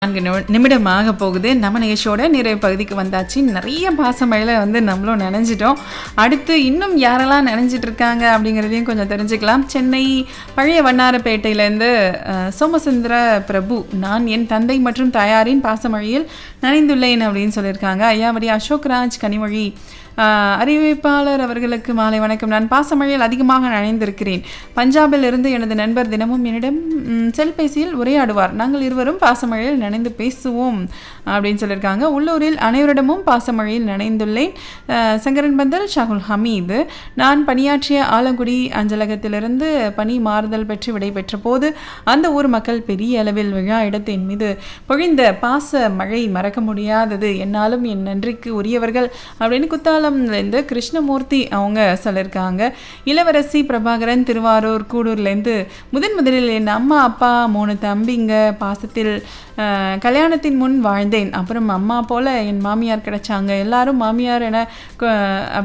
4 நிமிடம் ஆக போகுது. நம்ம நிகழ்ச்சியோட நிறைவு பகுதிக்கு வந்தாச்சு. நிறைய பாசமழையில நம்மளும் நனைஞ்சிட்டோம். அடுத்து இன்னும் யாரெல்லாம் நனைஞ்சிட்டு இருக்காங்க அப்படிங்கிறதையும் கொஞ்சம் தெரிஞ்சுக்கலாம். சென்னை பழைய வண்ணாரப்பேட்டையிலேருந்து சோமசுந்தர பிரபு, நான் என் தந்தை மற்றும் தாயாரின் பாசமழையில் நனைந்துள்ளேன் அப்படின்னு சொல்லியிருக்காங்க. ஐயாவடி அசோக்ராஜ் கனிமொழி அறிவிப்பாளர் அவர்களுக்கு மாலை வணக்கம். நான் பாசமழையில் அதிகமாக நனைந்திருக்கிறேன். பஞ்சாபில் இருந்து எனது நண்பர் தினமும் என்னிடம் செல்பேசியில் உரையாடுவார். நாங்கள் இருவரும் பாசமழையில் நனைந்து பேசுவோம் அப்படின்னு சொல்லியிருக்காங்க. உள்ளூரில் அனைவரிடமும் பாசமழையில் நனைந்துள்ளேன். சங்கரன் பந்தல் ஷாகுல் ஹமீது, நான் பணியாற்றிய ஆலங்குடி அஞ்சலகத்திலிருந்து பணி மாறுதல் பெற்று விடைபெற்ற போது அந்த ஊர் மக்கள் பெரிய அளவில் விழா இடத்தின் மீது பொழிந்த பாச மழை மறக்க முடியாதது. என்னாலும் என் நன்றிக்கு உரியவர்கள் அப்படின்னு குத்தாலம்லேருந்து கிருஷ்ணமூர்த்தி அவங்க சொல்லியிருக்காங்க. இளவரசி பிரபாகரன் திருவாரூர் கூடூர்லேருந்து முதலில் என் அம்மா அப்பா 3 தம்பிங்க பாசத்தில் கல்யாணத்தின் முன் வாழ்ந்தேன். அப்புறம் அம்மா போல என் மாமியார் கிடைச்சாங்க. எல்லாரும் மாமியார் என